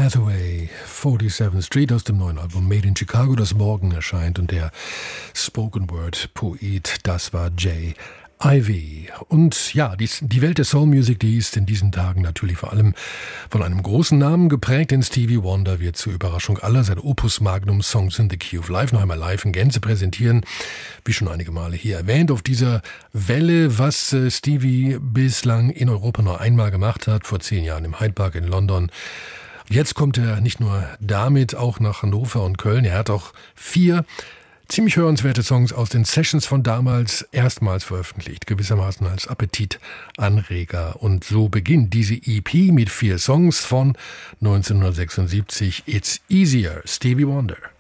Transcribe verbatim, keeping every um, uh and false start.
Hathaway, forty-seventh Street aus dem neuen Album Made in Chicago, das morgen erscheint. Und der Spoken Word Poet, das war Jay Ivy. Und ja, die, die Welt der Soul Music, die ist in diesen Tagen natürlich vor allem von einem großen Namen geprägt, denn Stevie Wonder wird zur Überraschung aller sein Opus Magnum Songs in the Key of Life noch einmal live in Gänze präsentieren. Wie schon einige Male hier erwähnt, auf dieser Welle, was äh, Stevie bislang in Europa nur einmal gemacht hat, vor zehn Jahren im Hyde Park in London. Jetzt kommt er nicht nur damit auch nach Hannover und Köln, er hat auch vier ziemlich hörenswerte Songs aus den Sessions von damals erstmals veröffentlicht, gewissermaßen als Appetitanreger. Und so beginnt diese E P mit vier Songs von neunzehnhundertsechsundsiebzig. It's Easier, Stevie Wonder.